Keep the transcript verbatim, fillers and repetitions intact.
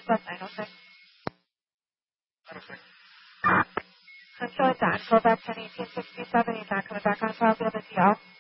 Plus nine oh six. nine oh six. I'm showing that. Go back ten eighteen sixty-seven. He's not coming back on top of the T L.